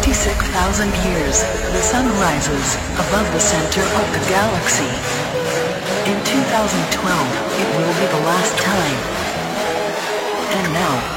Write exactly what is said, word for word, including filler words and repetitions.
twenty-six thousand years, the Sun rises above the center of the galaxy. In two thousand twelve, it will be the last time. And now,